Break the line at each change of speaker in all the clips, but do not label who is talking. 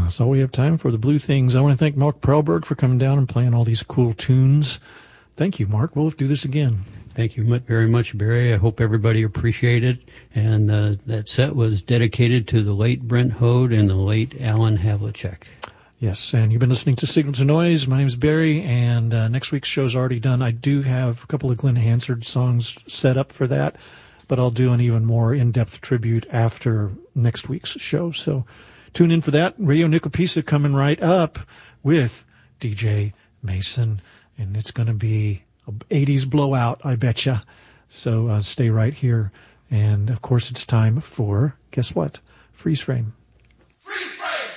That's all we have time for, the Blue Things. I want to thank Mark Perlberg for coming down and playing all these cool tunes. Thank you, Mark. We'll do this again.
Thank you very much, Barry. I hope everybody appreciated it. And that set was dedicated to the late Brent Hode and the late Alan Havlicek.
Yes, and you've been listening to Signal to Noise. My name is Barry, and next week's show's already done. I do have a couple of Glenn Hansard songs set up for that, but I'll do an even more in-depth tribute after next week's show. So tune in for that. Radio Nicopisa coming right up with DJ Mason, and it's going to be an 80s blowout, I betcha. So stay right here. And, of course, it's time for, guess what? Freeze Frame.
Freeze Frame!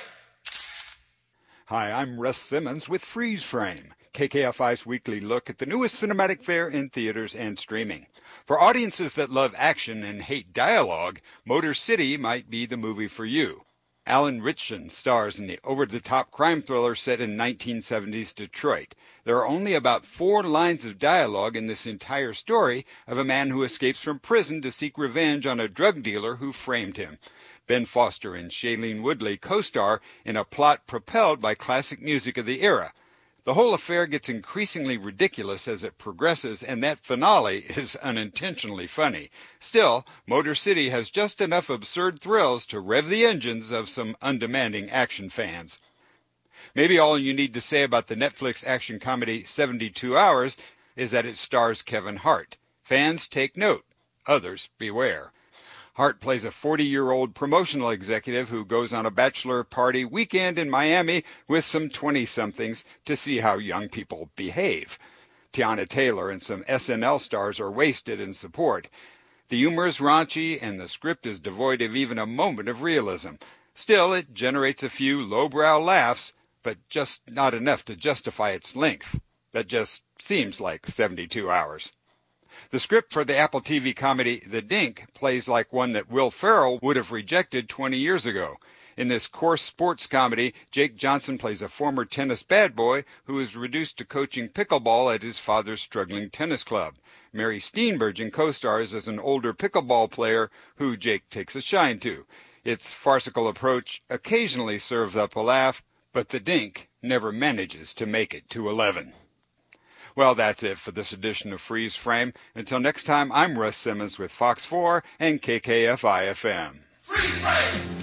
Hi, I'm Russ Simmons with Freeze Frame, KKFI's weekly look at the newest cinematic fare in theaters and streaming. For audiences that love action and hate dialogue, Motor City might be the movie for you. Alan Ritchson stars in the over-the-top crime thriller set in 1970s Detroit. There are only about 4 lines of dialogue in this entire story of a man who escapes from prison to seek revenge on a drug dealer who framed him. Ben Foster and Shailene Woodley co-star in a plot propelled by classic music of the era. The whole affair gets increasingly ridiculous as it progresses, and that finale is unintentionally funny. Still, Motor City has just enough absurd thrills to rev the engines of some undemanding action fans. Maybe all you need to say about the Netflix action comedy 72 Hours is that it stars Kevin Hart. Fans take note. Others beware. Hart plays a 40-year-old promotional executive who goes on a bachelor party weekend in Miami with some 20-somethings to see how young people behave. Tiana Taylor and some SNL stars are wasted in support. The humor is raunchy, and the script is devoid of even a moment of realism. Still, it generates a few lowbrow laughs, but just not enough to justify its length. That just seems like 72 hours. The script for the Apple TV comedy The Dink plays like one that Will Ferrell would have rejected 20 years ago. In this coarse sports comedy, Jake Johnson plays a former tennis bad boy who is reduced to coaching pickleball at his father's struggling tennis club. Mary Steenburgen co-stars as an older pickleball player who Jake takes a shine to. Its farcical approach occasionally serves up a laugh, but The Dink never manages to make it to 11. Well, that's it for this edition of Freeze Frame. Until next time, I'm Russ Simmons with Fox 4 and KKFI FM. Freeze Frame!